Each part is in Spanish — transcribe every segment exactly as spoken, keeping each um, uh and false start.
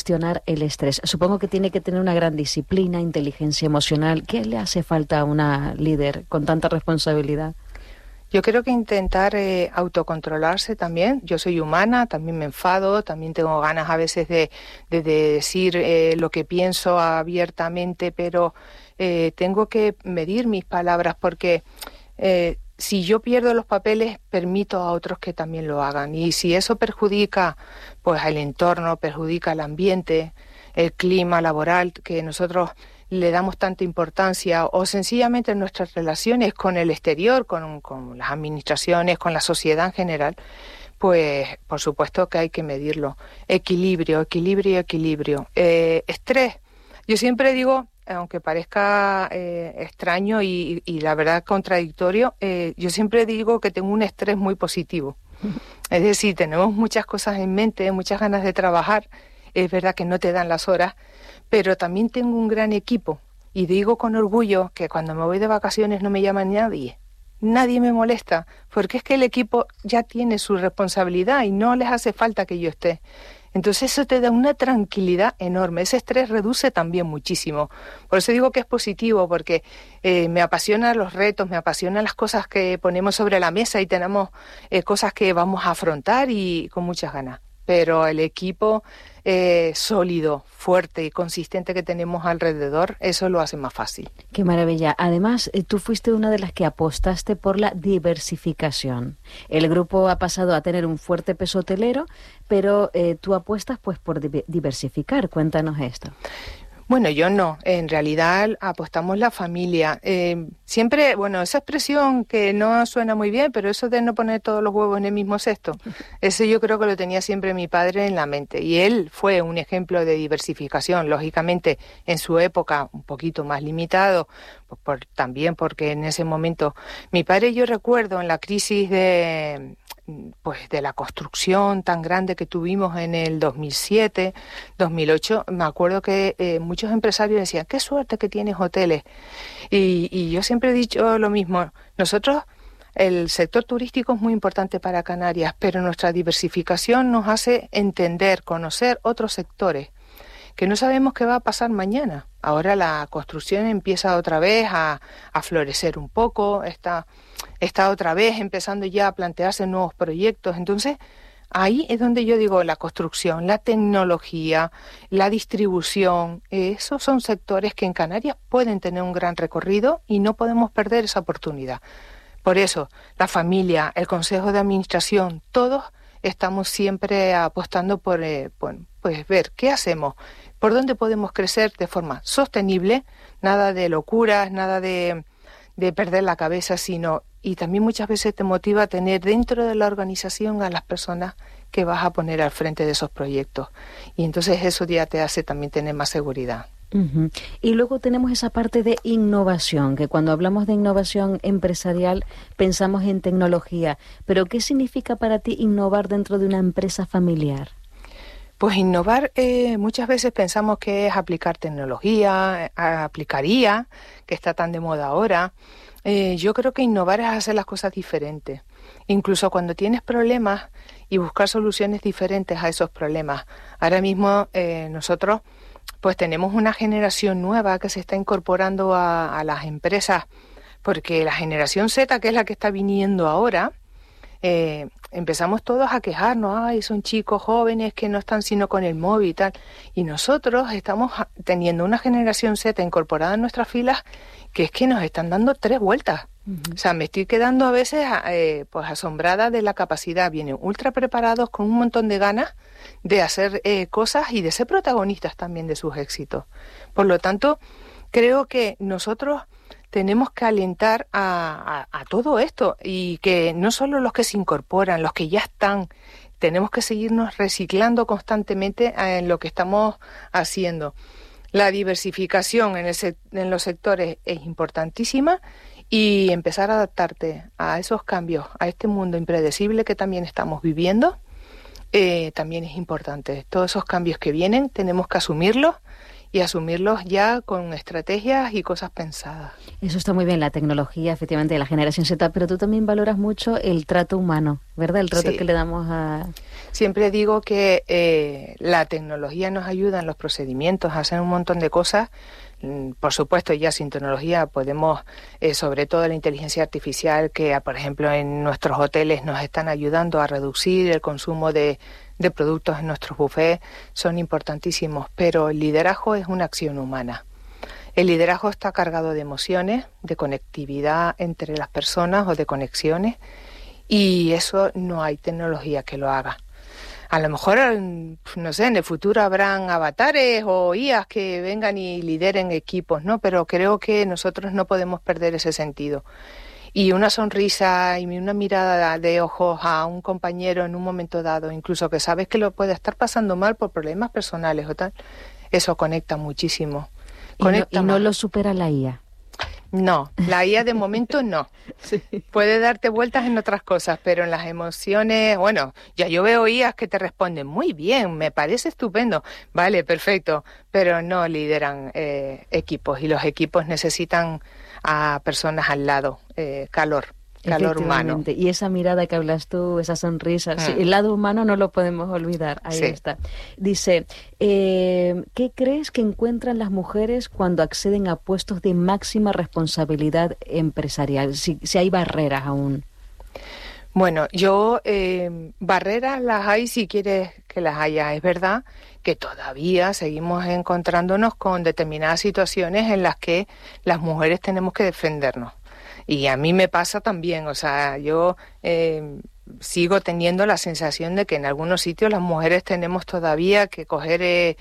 gestionar el estrés? Supongo que tiene que tener una gran disciplina, inteligencia emocional. ¿Qué le hace falta a una líder con tanta responsabilidad? Yo creo que intentar eh, autocontrolarse también. Yo soy humana, también me enfado, también tengo ganas a veces de, de, de decir eh, lo que pienso abiertamente, pero eh, tengo que medir mis palabras porque eh, si yo pierdo los papeles, permito a otros que también lo hagan. Y si eso perjudica pues al entorno, perjudica al ambiente, el clima laboral que nosotros le damos tanta importancia, o sencillamente nuestras relaciones con el exterior, con, con las administraciones, con la sociedad en general, pues por supuesto que hay que medirlo. Equilibrio, equilibrio, equilibrio. Eh, estrés. Yo siempre digo, aunque parezca eh, extraño y, y la verdad contradictorio, eh, yo siempre digo que tengo un estrés muy positivo. Es decir, tenemos muchas cosas en mente, muchas ganas de trabajar. Es verdad que no te dan las horas, pero también tengo un gran equipo y digo con orgullo que cuando me voy de vacaciones no me llama nadie, nadie me molesta, porque es que el equipo ya tiene su responsabilidad y no les hace falta que yo esté. Entonces eso te da una tranquilidad enorme, ese estrés reduce también muchísimo. Por eso digo que es positivo, porque eh, me apasionan los retos, me apasionan las cosas que ponemos sobre la mesa y tenemos eh, cosas que vamos a afrontar y con muchas ganas. Pero el equipo eh, sólido, fuerte y consistente que tenemos alrededor, eso lo hace más fácil. Qué maravilla. Además, eh, tú fuiste una de las que apostaste por la diversificación. El grupo ha pasado a tener un fuerte peso hotelero, pero eh, tú apuestas pues por di- diversificar. Cuéntanos esto. Bueno, yo no. En realidad apostamos la familia. Eh, siempre, bueno, esa expresión que no suena muy bien, pero eso de no poner todos los huevos en el mismo cesto, eso yo creo que lo tenía siempre mi padre en la mente. Y él fue un ejemplo de diversificación, lógicamente en su época un poquito más limitado, pues por, también porque en ese momento mi padre, yo recuerdo en la crisis de... pues de la construcción tan grande que tuvimos en el dos mil siete, dos mil ocho, me acuerdo que eh, muchos empresarios decían, qué suerte que tienes hoteles. Y, y yo siempre he dicho lo mismo, nosotros, el sector turístico es muy importante para Canarias, pero nuestra diversificación nos hace entender, conocer otros sectores, que no sabemos qué va a pasar mañana. Ahora la construcción empieza otra vez a, a florecer un poco, está, está otra vez empezando ya a plantearse nuevos proyectos. Entonces, ahí es donde yo digo la construcción, la tecnología, la distribución, esos son sectores que en Canarias pueden tener un gran recorrido y no podemos perder esa oportunidad. Por eso, la familia, el consejo de administración, todos estamos siempre apostando por, eh, por pues ver qué hacemos, por dónde podemos crecer de forma sostenible, nada de locuras, nada de, de perder la cabeza, sino, y también muchas veces te motiva a tener dentro de la organización a las personas que vas a poner al frente de esos proyectos. Y entonces eso ya te hace también tener más seguridad. Uh-huh. Y luego tenemos esa parte de innovación, que cuando hablamos de innovación empresarial pensamos en tecnología, pero ¿qué significa para ti innovar dentro de una empresa familiar? Pues innovar, eh, muchas veces pensamos que es aplicar tecnología, eh, aplicaría, que está tan de moda ahora. Eh, yo creo que innovar es hacer las cosas diferentes. Incluso cuando tienes problemas y buscar soluciones diferentes a esos problemas. Ahora mismo eh, nosotros pues tenemos una generación nueva que se está incorporando a, a las empresas, porque la generación Z, que es la que está viniendo ahora, Eh, empezamos todos a quejarnos, ay, son chicos jóvenes que no están sino con el móvil y tal, y nosotros estamos teniendo una generación Z incorporada en nuestras filas que es que nos están dando tres vueltas. Uh-huh. O sea, me estoy quedando a veces eh, pues asombrada de la capacidad. Vienen ultra preparados con un montón de ganas de hacer eh, cosas y de ser protagonistas también de sus éxitos. Por lo tanto, creo que nosotros tenemos que alentar a, a, a todo esto y que no solo los que se incorporan, los que ya están, tenemos que seguirnos reciclando constantemente en lo que estamos haciendo. La diversificación en, el, en los sectores es importantísima y empezar a adaptarte a esos cambios, a este mundo impredecible que también estamos viviendo, eh, también es importante. Todos esos cambios que vienen tenemos que asumirlos y asumirlos ya con estrategias y cosas pensadas. Eso está muy bien, la tecnología, efectivamente, de la generación Z, pero tú también valoras mucho el trato humano, ¿verdad? El trato Sí. que le damos a... Siempre digo que eh, la tecnología nos ayuda en los procedimientos a hacer un montón de cosas. Por supuesto, ya sin tecnología podemos, eh, sobre todo la inteligencia artificial, que por ejemplo en nuestros hoteles nos están ayudando a reducir el consumo de, de productos en nuestros buffets, son importantísimos, pero el liderazgo es una acción humana. El liderazgo está cargado de emociones, de conectividad entre las personas o de conexiones, y eso no hay tecnología que lo haga. A lo mejor, no sé, en el futuro habrán avatares o I As que vengan y lideren equipos, ¿no? Pero creo que nosotros no podemos perder ese sentido. Y una sonrisa y una mirada de ojos a un compañero en un momento dado, incluso que sabes que lo puede estar pasando mal por problemas personales o tal, eso conecta muchísimo. Conecta y no, y no lo supera la I A. No, la I A de momento no. Sí. Puede darte vueltas en otras cosas, pero en las emociones, bueno, ya yo veo I As que te responden muy bien, me parece estupendo, vale, perfecto, pero no lideran eh, equipos y los equipos necesitan a personas al lado, eh, calor. Calor humano. Y esa mirada que hablas tú, esa sonrisa, mm. sí, el lado humano no lo podemos olvidar, ahí sí. está. Dice, eh, ¿qué crees que encuentran las mujeres cuando acceden a puestos de máxima responsabilidad empresarial? Si, si hay barreras aún. Bueno, yo, eh, barreras las hay si quieres que las haya. Es verdad que todavía seguimos encontrándonos con determinadas situaciones en las que las mujeres tenemos que defendernos. Y a mí me pasa también, o sea, yo eh, sigo teniendo la sensación de que en algunos sitios las mujeres tenemos todavía que coger eh,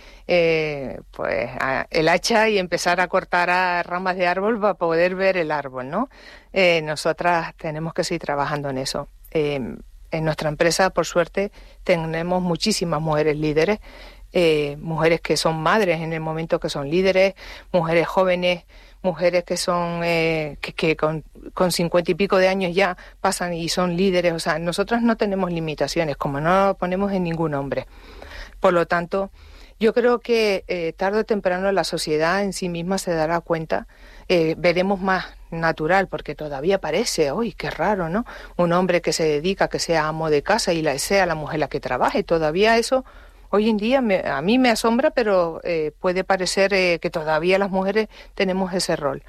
eh, pues a, el hacha y empezar a cortar a ramas de árbol para poder ver el árbol, ¿no? Eh, nosotras tenemos que seguir trabajando en eso. Eh, en nuestra empresa, por suerte, tenemos muchísimas mujeres líderes, eh, mujeres que son madres en el momento que son líderes, mujeres jóvenes, mujeres que son eh, que, que con, con cincuenta y pico de años ya pasan y son líderes. O sea, nosotros no tenemos limitaciones, como no lo ponemos en ningún hombre. Por lo tanto, yo creo que eh, tarde o temprano la sociedad en sí misma se dará cuenta, eh, veremos más natural, porque todavía parece, uy, qué raro, ¿no? Un hombre que se dedica, que sea amo de casa y la, sea la mujer la que trabaje, todavía eso... Hoy en día me, a mí me asombra, pero eh, puede parecer eh, que todavía las mujeres tenemos ese rol.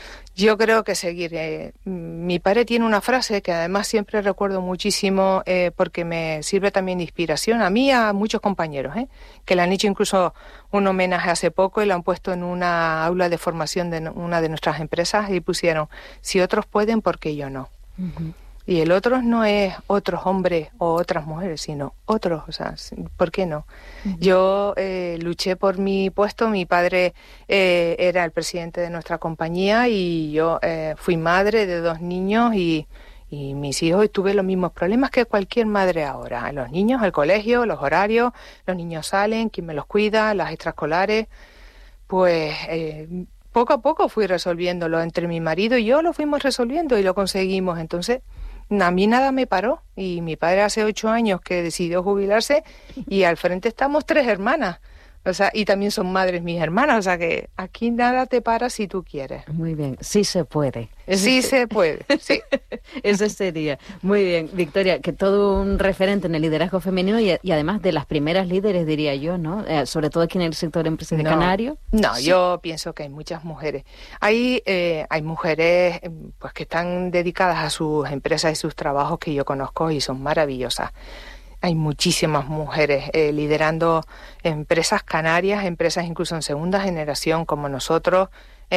Yo creo que seguir. Eh, mi padre tiene una frase que además siempre recuerdo muchísimo eh, porque me sirve también de inspiración a mí y a muchos compañeros, eh, que le han hecho incluso un homenaje hace poco y lo han puesto en una aula de formación de una de nuestras empresas y pusieron, si otros pueden, ¿por qué yo no? Uh-huh. Y el otro no es otros hombres o otras mujeres, sino otros, o sea, ¿por qué no? Uh-huh. Yo eh, luché por mi puesto, mi padre eh, era el presidente de nuestra compañía y yo eh, fui madre de dos niños y, y mis hijos tuve los mismos problemas que cualquier madre ahora. Los niños, el colegio, los horarios, los niños salen, quién me los cuida, las extraescolares, pues... Eh, poco a poco fui resolviéndolo, entre mi marido y yo lo fuimos resolviendo y lo conseguimos, entonces... A mí nada me paró y mi padre hace ocho años que decidió jubilarse y al frente estamos tres hermanas, o sea, y también son madres mis hermanas, o sea que aquí nada te para si tú quieres. Muy bien, sí se puede. Sí se puede, sí. Ese sería. Muy bien, Victoria, que todo un referente en el liderazgo femenino y, y además de las primeras líderes, diría yo, ¿no? Eh, sobre todo aquí en el sector empresarial no, canario. No, sí. Yo pienso que hay muchas mujeres. Hay, eh, hay mujeres pues que están dedicadas a sus empresas y sus trabajos que yo conozco y son maravillosas. Hay muchísimas mujeres eh, liderando empresas canarias, empresas incluso en segunda generación como nosotros,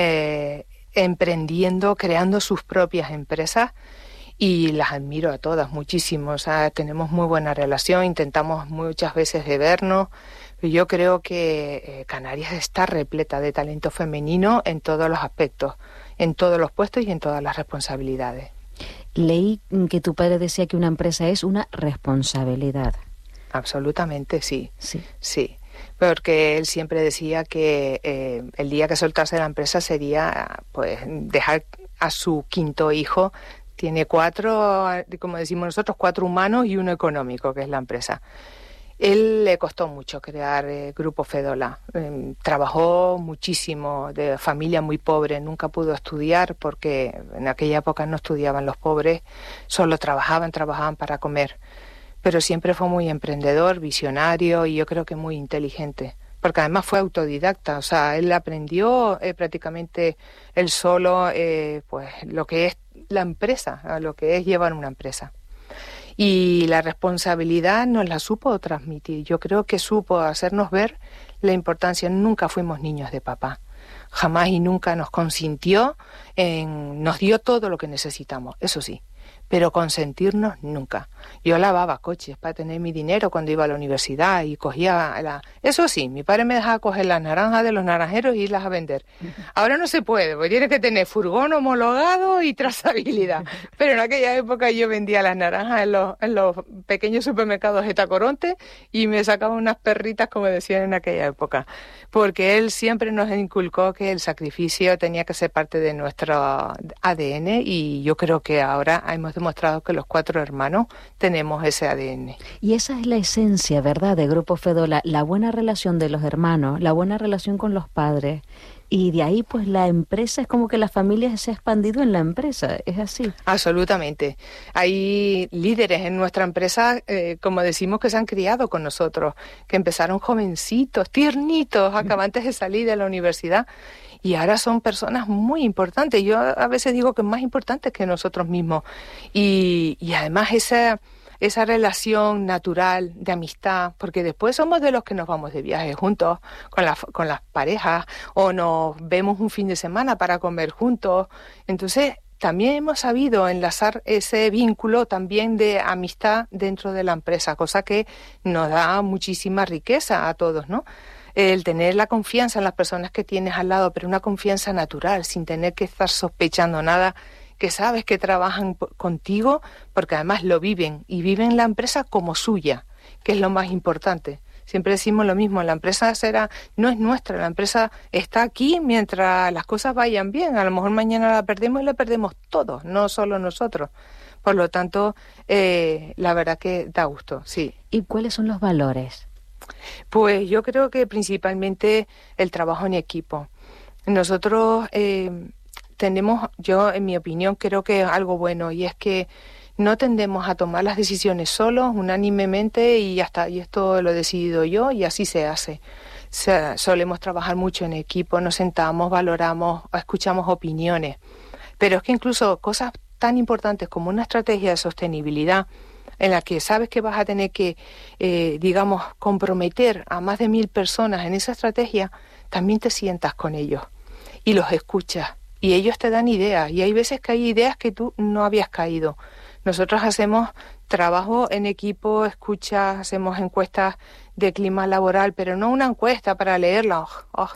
eh, emprendiendo, creando sus propias empresas y las admiro a todas muchísimo. O sea, tenemos muy buena relación, intentamos muchas veces de vernos. Yo creo que eh, Canarias está repleta de talento femenino en todos los aspectos, en todos los puestos y en todas las responsabilidades. Leí que tu padre decía que una empresa es una responsabilidad. Absolutamente, sí. Sí. Sí. Porque él siempre decía que eh, el día que soltase la empresa sería pues dejar a su quinto hijo. Tiene cuatro, como decimos nosotros, cuatro humanos y uno económico, que es la empresa. Él le costó mucho crear eh, Grupo Fedola. Eh, trabajó muchísimo, de familia muy pobre, nunca pudo estudiar porque en aquella época no estudiaban los pobres, solo trabajaban, trabajaban para comer. Pero siempre fue muy emprendedor, visionario y yo creo que muy inteligente. Porque además fue autodidacta, o sea, él aprendió eh, prácticamente él solo eh, pues lo que es la empresa, lo que es llevar una empresa. Y la responsabilidad nos la supo transmitir. Yo creo que supo hacernos ver la importancia. Nunca fuimos niños de papá. Jamás y nunca nos consintió, en, nos dio todo lo que necesitamos, eso sí. Pero consentirnos nunca. Yo lavaba coches para tener mi dinero cuando iba a la universidad y cogía la... Eso sí, mi padre me dejaba coger las naranjas de los naranjeros e irlas a vender. Ahora no se puede, porque tienes que tener furgón homologado y trazabilidad. Pero en aquella época yo vendía las naranjas en los, en los pequeños supermercados de Tacoronte y me sacaba unas perritas, como decían en aquella época. Porque él siempre nos inculcó que el sacrificio tenía que ser parte de nuestro A D N y yo creo que ahora hemos demostrado que los cuatro hermanos tenemos ese A D N. Y esa es la esencia, ¿verdad?, de Grupo Fedola, la buena relación de los hermanos, la buena relación con los padres. Y de ahí, pues, la empresa es como que la familia se ha expandido en la empresa, ¿es así? Absolutamente. Hay líderes en nuestra empresa, eh, como decimos, que se han criado con nosotros, que empezaron jovencitos, tiernitos, acabantes de salir de la universidad, y ahora son personas muy importantes. Yo a veces digo que más importantes que nosotros mismos. Y, y además esa... esa relación natural de amistad, porque después somos de los que nos vamos de viaje juntos con, la, con las parejas o nos vemos un fin de semana para comer juntos. Entonces también hemos sabido enlazar ese vínculo también de amistad dentro de la empresa, cosa que nos da muchísima riqueza a todos, ¿no? El tener la confianza en las personas que tienes al lado, pero una confianza natural, sin tener que estar sospechando nada, que sabes que trabajan contigo porque además lo viven y viven la empresa como suya, que es lo más importante. Siempre decimos lo mismo, la empresa será, no es nuestra, la empresa está aquí mientras las cosas vayan bien. A lo mejor mañana la perdemos y la perdemos todos, no solo nosotros. Por lo tanto, eh, la verdad que da gusto, sí. ¿Y cuáles son los valores? Pues yo creo que principalmente el trabajo en equipo. Nosotros... Eh, tenemos, yo en mi opinión creo que es algo bueno y es que no tendemos a tomar las decisiones solos, unánimemente y ya está, y esto lo he decidido yo y así se hace. Se, solemos trabajar mucho en equipo, nos sentamos, valoramos, escuchamos opiniones, pero es que incluso cosas tan importantes como una estrategia de sostenibilidad en la que sabes que vas a tener que, eh, digamos, comprometer a más de mil personas en esa estrategia, también te sientas con ellos y los escuchas. Y ellos te dan ideas, y hay veces que hay ideas que tú no habías caído. Nosotros hacemos trabajo en equipo, escuchas, hacemos encuestas de clima laboral, pero no una encuesta para leerla, oh, oh,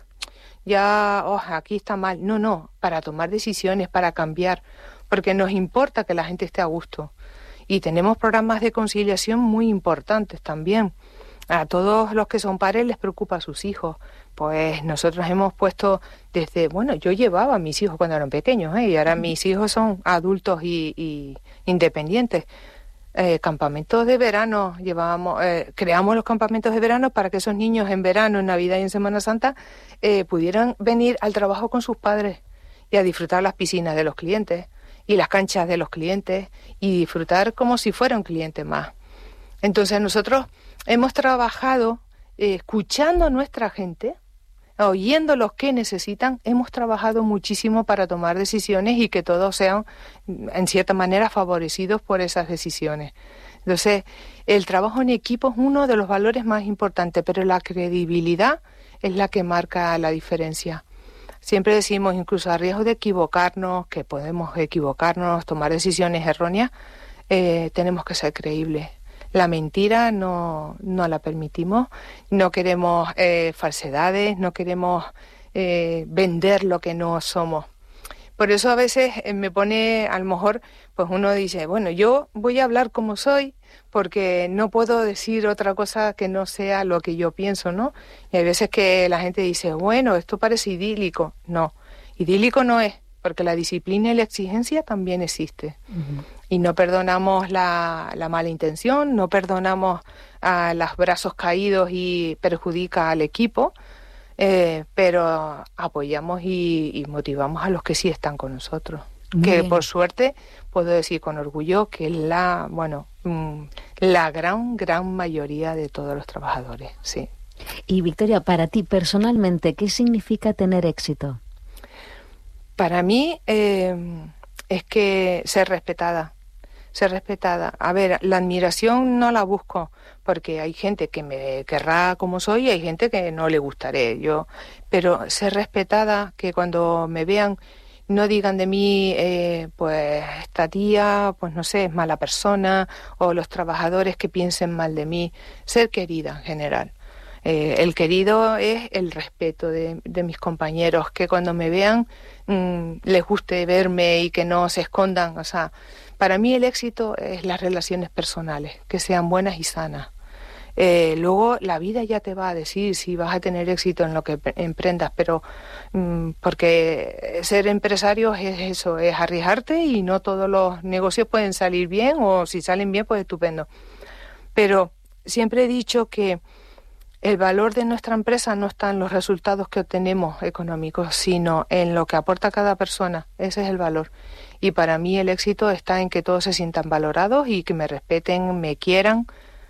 ya, oh, aquí está mal. No, no, para tomar decisiones, para cambiar, porque nos importa que la gente esté a gusto. Y tenemos programas de conciliación muy importantes también. A todos los que son padres les preocupa a sus hijos. Pues nosotros hemos puesto desde, bueno, yo llevaba a mis hijos cuando eran pequeños, ¿eh? Y ahora mis hijos son adultos y, y independientes. Eh, campamentos de verano, llevábamos, eh, creamos los campamentos de verano para que esos niños en verano, en Navidad y en Semana Santa eh, pudieran venir al trabajo con sus padres y a disfrutar las piscinas de los clientes y las canchas de los clientes y disfrutar como si fuera un cliente más. Entonces nosotros hemos trabajado eh, escuchando a nuestra gente, oyendo los que necesitan, hemos trabajado muchísimo para tomar decisiones y que todos sean, en cierta manera, favorecidos por esas decisiones. Entonces, el trabajo en equipo es uno de los valores más importantes, pero la credibilidad es la que marca la diferencia. Siempre decimos, incluso a riesgo de equivocarnos, que podemos equivocarnos, tomar decisiones erróneas, eh, tenemos que ser creíbles. La mentira no, no la permitimos, no queremos eh, falsedades, no queremos eh, vender lo que no somos. Por eso a veces eh, me pone, a lo mejor, pues uno dice, bueno, yo voy a hablar como soy porque no puedo decir otra cosa que no sea lo que yo pienso, ¿no? Y hay veces que la gente dice, bueno, esto parece idílico. No, idílico no es, porque la disciplina y la exigencia también existe. Uh-huh. Y no perdonamos la, la mala intención, no perdonamos a los brazos caídos y perjudica al equipo, eh, pero apoyamos y, y motivamos a los que sí están con nosotros. Muy que bien. Por suerte puedo decir con orgullo que es la, bueno, mmm, la gran, gran mayoría de todos los trabajadores, sí. Y Victoria, para ti personalmente, ¿qué significa tener éxito? Para mí eh, es que ser respetada, ser respetada. A ver, la admiración no la busco, porque hay gente que me querrá como soy y hay gente que no le gustaré yo, pero ser respetada, que cuando me vean no digan de mí, eh, pues esta tía, pues no sé, es mala persona, o los trabajadores que piensen mal de mí, ser querida en general. Eh, el querido es el respeto de, de mis compañeros, que cuando me vean mmm, les guste verme y que no se escondan. O sea, para mí el éxito es las relaciones personales, que sean buenas y sanas. Eh, luego la vida ya te va a decir si vas a tener éxito en lo que emprendas, pero mmm, porque ser empresario es eso, es arriesgarte y no todos los negocios pueden salir bien, o si salen bien pues estupendo. Pero siempre he dicho que el valor de nuestra empresa no está en los resultados que obtenemos económicos, sino en lo que aporta cada persona. Ese es el valor. Y para mí el éxito está en que todos se sientan valorados y que me respeten, me quieran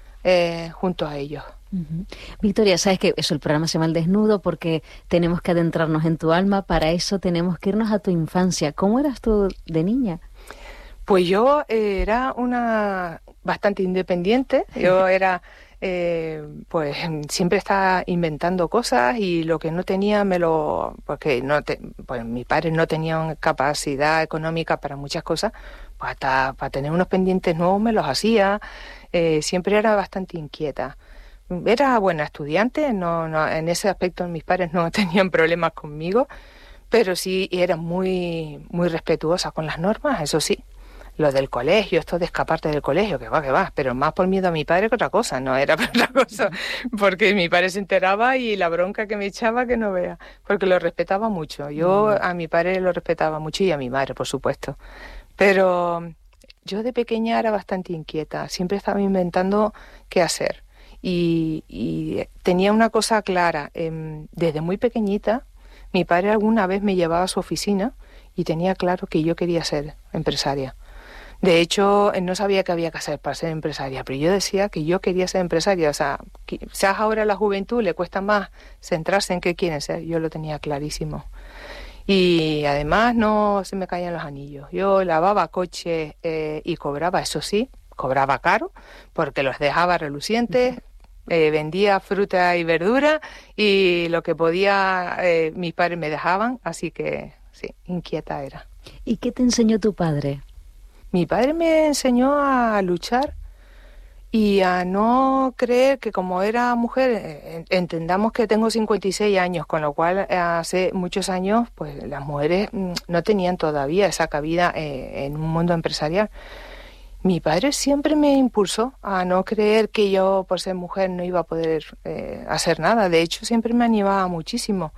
eh, junto a ellos. Uh-huh. Victoria, sabes que eso, el programa se llama El Desnudo porque tenemos que adentrarnos en tu alma. Para eso tenemos que irnos a tu infancia. ¿Cómo eras tú de niña? Pues yo eh, era una bastante independiente. Yo era... Eh, pues siempre estaba inventando cosas y lo que no tenía me lo... porque no te, pues mis padres no tenían capacidad económica para muchas cosas, pues hasta para tener unos pendientes nuevos me los hacía. Eh, siempre era bastante inquieta. Era buena estudiante, no, no, en ese aspecto mis padres no tenían problemas conmigo, pero sí era muy, muy respetuosa con las normas, eso sí. Lo del colegio, esto de escaparte del colegio, que va, que va, pero más por miedo a mi padre que otra cosa, no era por otra cosa, porque mi padre se enteraba y la bronca que me echaba que no vea, porque lo respetaba mucho. Yo a mi padre lo respetaba mucho y a mi madre, por supuesto. Pero yo de pequeña era bastante inquieta, siempre estaba inventando qué hacer. Y, y tenía una cosa clara, eh, desde muy pequeñita, mi padre alguna vez me llevaba a su oficina y tenía claro que yo quería ser empresaria. De hecho, no sabía qué había que hacer para ser empresaria, pero yo decía que yo quería ser empresaria. O sea, quizás ahora a la juventud le cuesta más centrarse en qué quieren ser. Yo lo tenía clarísimo. Y además no se me caían los anillos. Yo lavaba coches eh, y cobraba, eso sí, cobraba caro, porque los dejaba relucientes, eh, vendía fruta y verdura y lo que podía eh, mis padres me dejaban, así que sí, inquieta era. ¿Y qué te enseñó tu padre? Mi padre me enseñó a luchar y a no creer que como era mujer, entendamos que tengo cincuenta y seis años, con lo cual hace muchos años pues las mujeres no tenían todavía esa cabida en un mundo empresarial. Mi padre siempre me impulsó a no creer que yo por ser mujer no iba a poder eh, hacer nada. De hecho, siempre me animaba muchísimo.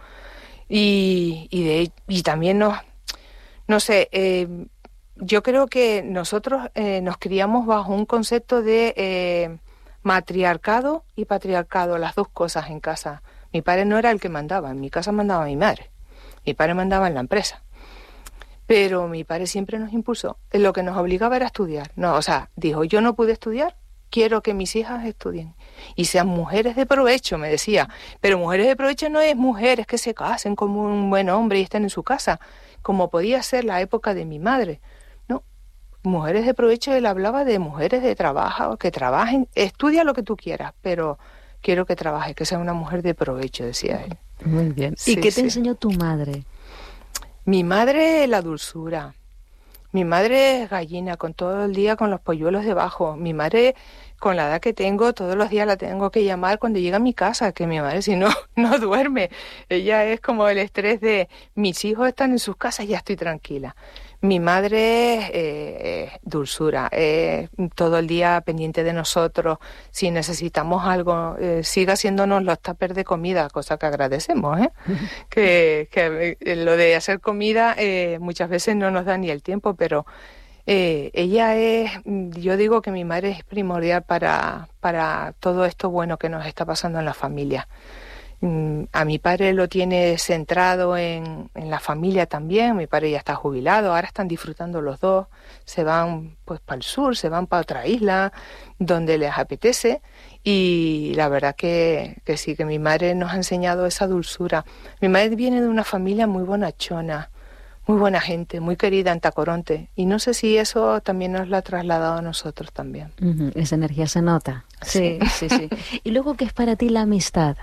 Y, y, de, y también nos, no sé... Eh, Yo creo que nosotros eh, nos criamos bajo un concepto de eh, matriarcado y patriarcado, las dos cosas en casa. Mi padre no era el que mandaba, en mi casa mandaba mi madre. Mi padre mandaba en la empresa. Pero mi padre siempre nos impulsó. Lo que nos obligaba era estudiar. No, o sea, dijo, yo no pude estudiar, quiero que mis hijas estudien. Y sean mujeres de provecho, me decía. Pero mujeres de provecho no es mujeres que se casen con un buen hombre y estén en su casa, como podía ser la época de mi madre. Mujeres de provecho, él hablaba de mujeres de trabajo, que trabajen, estudia lo que tú quieras, pero quiero que trabajes, que sea una mujer de provecho, decía él. Muy bien. ¿Y sí, qué te sí. enseñó tu madre? Mi madre, la dulzura. Mi madre es gallina, con todo el día con los polluelos debajo. Mi madre, con la edad que tengo, todos los días la tengo que llamar cuando llega a mi casa, que mi madre si no, no duerme. Ella es como el estrés de mis hijos están en sus casas y ya estoy tranquila. Mi madre es eh, dulzura, eh, todo el día pendiente de nosotros. Si necesitamos algo, eh, sigue haciéndonos los tuppers de comida, cosa que agradecemos, ¿eh? que, que eh, lo de hacer comida eh, muchas veces no nos da ni el tiempo, pero eh, ella es, yo digo que mi madre es primordial para, para todo esto bueno que nos está pasando en la familia. A mi padre lo tiene centrado en, en la familia también. Mi padre ya está jubilado, ahora están disfrutando los dos, se van pues para el sur, se van para otra isla donde les apetece, y la verdad que, que sí, que mi madre nos ha enseñado esa dulzura. Mi madre viene de una familia muy bonachona, muy buena gente, muy querida en Tacoronte, y no sé si eso también nos lo ha trasladado a nosotros también. Uh-huh. Esa energía se nota. Sí, sí, sí. ¿Y luego qué es para ti la amistad?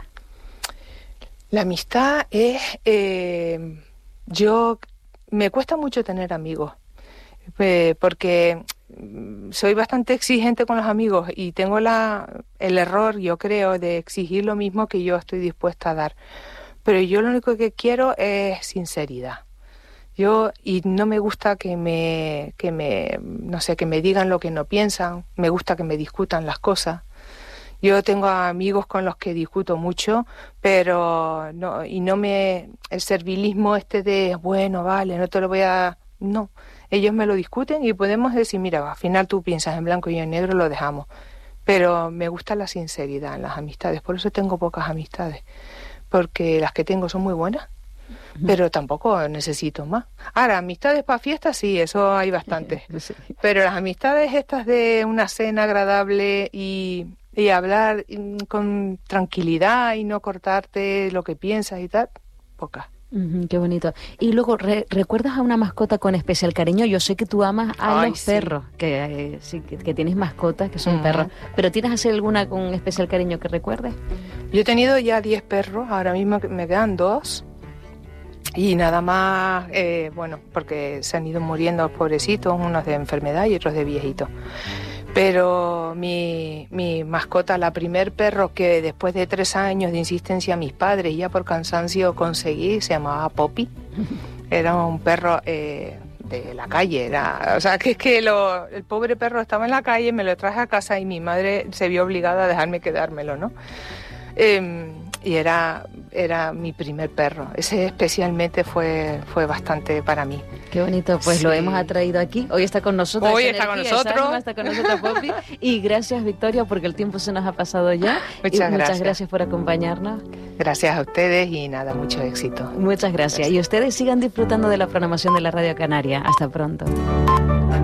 La amistad es, eh, yo, me cuesta mucho tener amigos, eh, porque soy bastante exigente con los amigos y tengo la, el error, yo creo, de exigir lo mismo que yo estoy dispuesta a dar. Pero yo lo único que quiero es sinceridad. Yo, y no me gusta que me, que me, no sé, que me digan lo que no piensan, me gusta que me discutan las cosas. Yo tengo amigos con los que discuto mucho, pero no, y no me, el servilismo este de, bueno, vale, no te lo voy a, no, ellos me lo discuten y podemos decir, mira, al final tú piensas en blanco y en negro, lo dejamos, pero me gusta la sinceridad en las amistades, por eso tengo pocas amistades, porque las que tengo son muy buenas, pero tampoco necesito más. Ahora, amistades para fiestas, sí, eso hay bastantes, sí. Pero las amistades estas de una cena agradable y... y hablar con tranquilidad y no cortarte lo que piensas y tal, pocas. Uh-huh, qué bonito. Y luego, re- ¿recuerdas a una mascota con especial cariño? Yo sé que tú amas a Ay, los sí. perros, que, eh, sí, que, que tienes mascotas que son uh-huh. perros, pero ¿tienes así alguna con especial cariño que recuerdes? Yo he tenido ya diez perros, ahora mismo me quedan dos. Y nada más, eh, bueno, porque se han ido muriendo los pobrecitos, unos de enfermedad y otros de viejitos. Pero mi, mi mascota, la primer perro que después de tres años de insistencia a mis padres, ya por cansancio conseguí, se llamaba Poppy. Era un perro eh, de la calle, era, o sea, que es que lo, el pobre perro estaba en la calle, me lo traje a casa y mi madre se vio obligada a dejarme quedármelo, ¿no? Eh, y era, era mi primer perro. Ese especialmente fue, fue bastante para mí. Qué bonito, pues sí. Lo hemos atraído aquí. Hoy está con nosotros. Hoy está energía, con nosotros. Está con nosotros Poppy. Y gracias, Victoria, porque el tiempo se nos ha pasado ya. Muchas y gracias. Muchas gracias por acompañarnos. Gracias a ustedes y nada, mucho éxito. Muchas gracias. gracias. Y ustedes sigan disfrutando de la programación de la Radio Canaria. Hasta pronto.